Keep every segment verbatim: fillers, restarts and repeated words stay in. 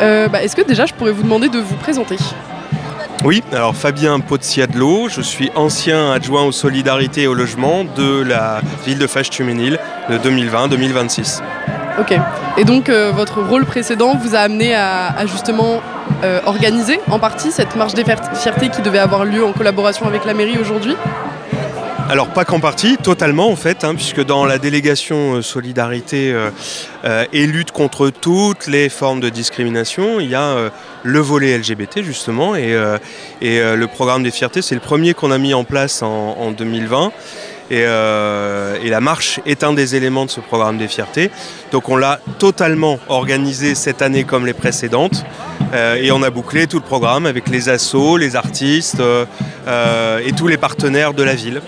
Euh, bah, est-ce que déjà je pourrais vous demander de vous présenter ? Oui, alors Fabien Potsiadlo, je suis ancien adjoint aux solidarités et au logement de la ville de Faches-Tuménil de deux mille vingt à deux mille vingt-six. Ok. Et donc euh, votre rôle précédent vous a amené à, à justement euh, organiser en partie cette marche des fiertés qui devait avoir lieu en collaboration avec la mairie aujourd'hui ? Alors pas qu'en partie, totalement en fait, hein, puisque dans la délégation euh, solidarité euh, euh, et lutte contre toutes les formes de discrimination, il y a euh, le volet L G B T justement, et, euh, et euh, le programme des fiertés, c'est le premier qu'on a mis en place en, en deux mille vingt. Et, euh, et la marche est un des éléments de ce programme des fiertés. Donc on l'a totalement organisé cette année comme les précédentes. Euh, et on a bouclé tout le programme avec les assos, les artistes euh, euh, et tous les partenaires de la ville.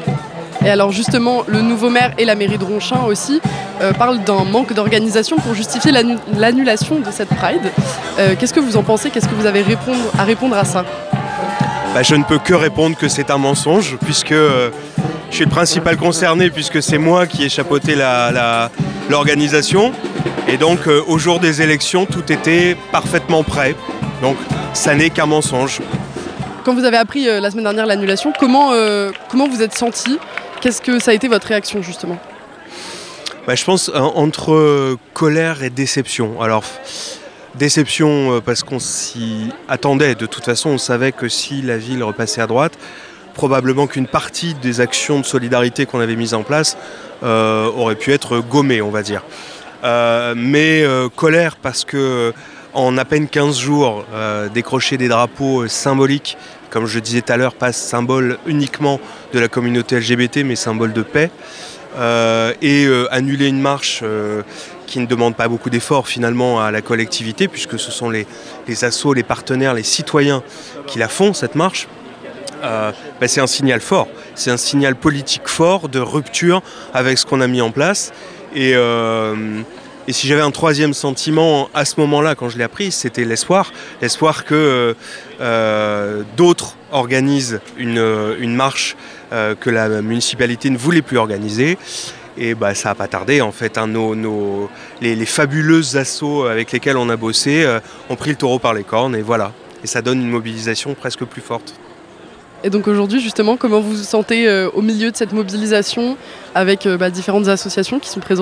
Et alors justement, le nouveau maire et la mairie de Ronchin aussi euh, parlent d'un manque d'organisation pour justifier l'annu- l'annulation de cette Pride. Euh, qu'est-ce que vous en pensez ? Qu'est-ce que vous avez répondre, à répondre à ça ? Bah, je ne peux que répondre que c'est un mensonge, puisque euh, je suis le principal concerné, puisque c'est moi qui ai chapeauté la, la, l'organisation. Et donc, euh, au jour des élections, tout était parfaitement prêt. Donc, ça n'est qu'un mensonge. Quand vous avez appris euh, la semaine dernière l'annulation, comment, euh, comment vous êtes senti ? Qu'est-ce que ça a été votre réaction, justement ? Bah, je pense euh, entre euh, colère et déception. Alors, déception euh, parce qu'on s'y attendait. De toute façon, on savait que si la ville repassait à droite, probablement qu'une partie des actions de solidarité qu'on avait mises en place euh, aurait pu être gommée, on va dire. Euh, mais euh, colère parce que en à peine quinze jours, euh, décrocher des drapeaux symboliques, comme je disais tout à l'heure, pas symbole uniquement de la communauté L G B T, mais symbole de paix, euh, et euh, annuler une marche euh, qui ne demande pas beaucoup d'efforts finalement à la collectivité, puisque ce sont les, les assos, les partenaires, les citoyens qui la font, cette marche. Euh, bah c'est un signal fort, c'est un signal politique fort de rupture avec ce qu'on a mis en place. Et, euh, et si j'avais un troisième sentiment à ce moment-là, quand je l'ai appris, c'était l'espoir. L'espoir que euh, d'autres organisent une, une marche euh, que la municipalité ne voulait plus organiser. Et bah, ça n'a pas tardé, en fait. Hein, nos, nos, les, les fabuleuses assos avec lesquelles on a bossé euh, ont pris le taureau par les cornes, et voilà. Et ça donne une mobilisation presque plus forte. Et donc aujourd'hui, justement, comment vous vous sentez euh, au milieu de cette mobilisation avec euh, bah, différentes associations qui sont présentes ?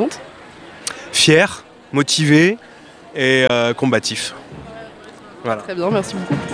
Fier, motivé et euh, combatif. Voilà. Très bien, merci beaucoup.